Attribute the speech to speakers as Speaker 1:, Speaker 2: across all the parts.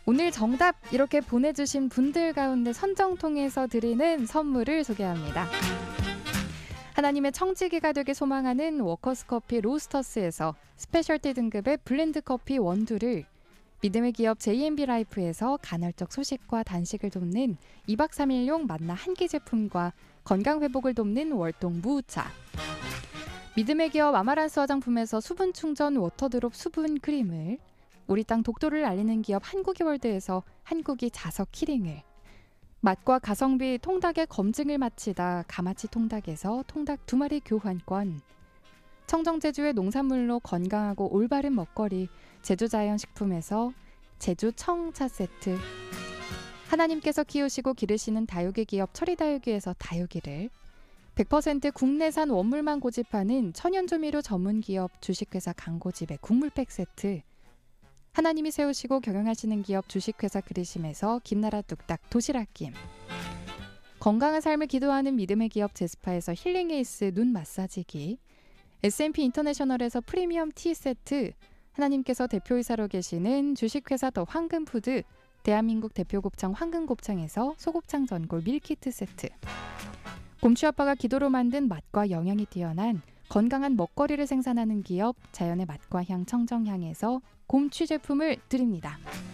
Speaker 1: 오늘 정답 이렇게 보내주신 분들 가운데 선정 통해서 드리는 선물을 소개합니다. 하나님의 청지기가 되길 소망하는 워커스 커피 로스터스에서 스페셜티 등급의 블렌드 커피 원두를, 믿음의 기업 JMB 라이프에서 간헐적 소식과 단식을 돕는 2박 3일용 만나 한끼 제품과 건강 회복을 돕는 월동 무우차, 믿음의 기업 아마란스 화장품에서 수분 충전 워터드롭 수분 크림을, 우리 땅 독도를 알리는 기업 한국이 월드에서 한국이 자석 키링을, 맛과 가성비 통닭의 검증을 마치다 가마치 통닭에서 통닭 2마리 교환권, 청정제주의 농산물로 건강하고 올바른 먹거리 제주자연식품에서 제주 청차 세트, 하나님께서 키우시고 기르시는 다육이 기업 철이다육이에서 다육이를, 100% 국내산 원물만 고집하는 천연조미료 전문기업 주식회사 강고집의 국물팩 세트, 하나님이 세우시고 경영하시는 기업 주식회사 그리심에서 김나라 뚝딱 도시락김, 건강한 삶을 기도하는 믿음의 기업 제스파에서 힐링에이스 눈 마사지기, S&P 인터내셔널에서 프리미엄 티 세트, 하나님께서 대표이사로 계시는 주식회사 더 황금푸드 대한민국 대표곱창 황금곱창에서 소곱창 전골 밀키트 세트, 곰취아빠가 기도로 만든 맛과 영양이 뛰어난 건강한 먹거리를 생산하는 기업 자연의 맛과 향 청정향에서 곰취 제품을 드립니다.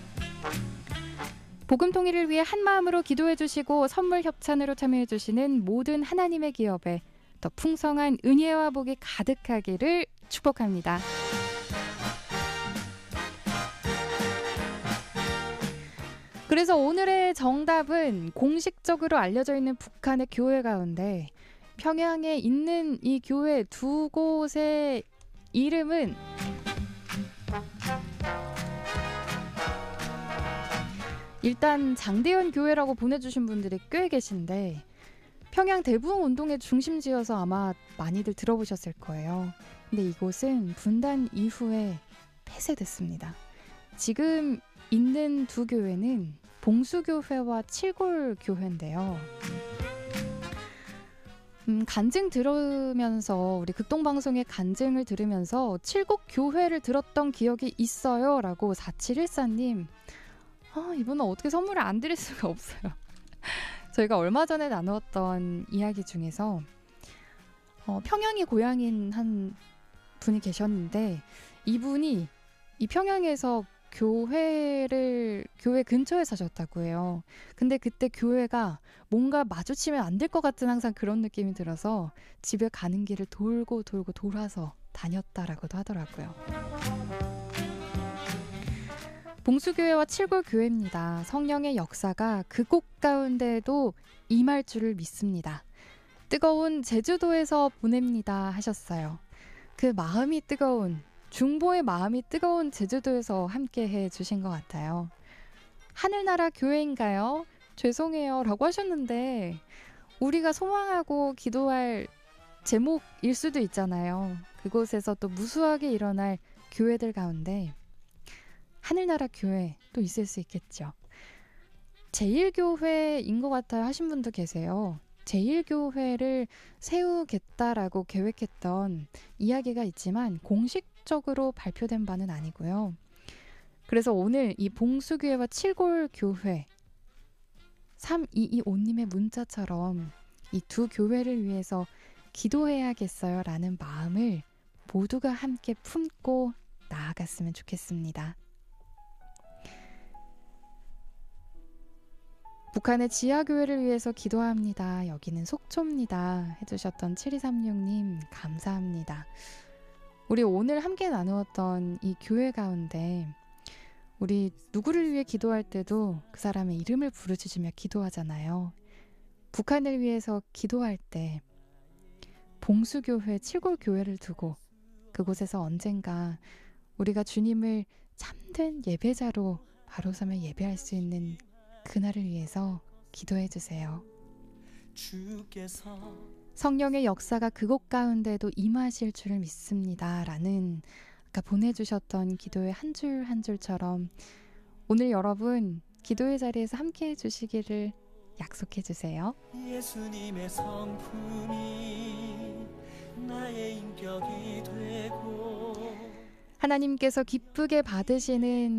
Speaker 1: 복음 통일을 위해 한마음으로 기도해 주시고 선물 협찬으로 참여해 주시는 모든 하나님의 기업에 더 풍성한 은혜와 복이 가득하기를 축복합니다. 그래서 오늘의 정답은 공식적으로 알려져 있는 북한의 교회 가운데 평양에 있는 이 교회 두 곳의 이름은 일단 장대현 교회라고 보내주신 분들이 꽤 계신데, 평양 대부흥 운동의 중심지여서 아마 많이들 들어보셨을 거예요. 근데 이곳은 분단 이후에 폐쇄됐습니다. 지금 있는 두 교회는 봉수교회와 칠골교회인데요. 간증 들으면서, 우리 극동방송의 간증을 들으면서 칠곡교회를 들었던 기억이 있어요 라고 4714님, 이분은 어떻게 선물을 안 드릴 수가 없어요. 저희가 얼마 전에 나누었던 이야기 중에서 평양이 고향인 한 분이 계셨는데, 이분이 이 평양에서 교회 근처에 사셨다고 해요. 근데 그때 교회가 뭔가 마주치면 안 될 것 같은 항상 그런 느낌이 들어서 집에 가는 길을 돌고 돌아서 다녔다라고도 하더라고요. 봉수교회와 칠골교회입니다. 성령의 역사가 그곳 가운데도 임할 줄을 믿습니다. 뜨거운 제주도에서 보냅니다 하셨어요. 그 마음이 뜨거운, 중보의 마음이 뜨거운 제주도에서 함께 해주신 것 같아요. 하늘나라 교회인가요? 죄송해요 라고 하셨는데, 우리가 소망하고 기도할 제목일 수도 있잖아요. 그곳에서 또 무수하게 일어날 교회들 가운데 하늘나라 교회 또 있을 수 있겠죠. 제1교회인 것 같아요 하신 분도 계세요. 제1교회를 세우겠다라고 계획했던 이야기가 있지만 공식적으로 발표된 바는 아니고요. 그래서 오늘 이 봉수교회와 칠골교회 3225님의 문자처럼 이 두 교회를 위해서 기도해야겠어요 라는 마음을 모두가 함께 품고 나아갔으면 좋겠습니다. 북한의 지하교회를 위해서 기도합니다. 여기는 속초입니다. 해주셨던 7236님 감사합니다. 우리 오늘 함께 나누었던 이 교회 가운데 우리 누구를 위해 기도할 때도 그 사람의 이름을 부르짖으며 기도하잖아요. 북한을 위해서 기도할 때 봉수교회, 칠골교회를 두고 그곳에서 언젠가 우리가 주님을 참된 예배자로 바로 서며 예배할 수 있는 그날을 위해서 기도해 주세요. 성령의 역사가 그곳 가운데도 임하실 줄을 믿습니다 라는 아까 보내주셨던 기도의 한 줄 한 줄처럼 오늘 여러분 기도의 자리에서 함께 해주시기를 약속해 주세요.
Speaker 2: 예수님의 성품이 나의 인격이 되고
Speaker 1: 하나님께서 기쁘게 받으시는